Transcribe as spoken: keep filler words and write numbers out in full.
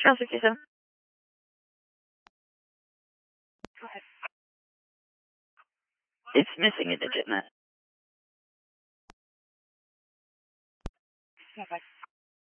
Channel sixty-seven. Go ahead. It's missing a digit, Matt. Yeah, bye.